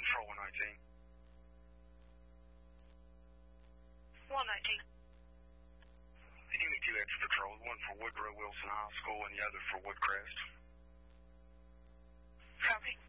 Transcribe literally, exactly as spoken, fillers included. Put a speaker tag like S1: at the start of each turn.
S1: Control one nineteen.
S2: one nineteen.
S1: Give me two extra patrols, one for Woodrow Wilson High School and the other for Woodcrest.
S2: Copy.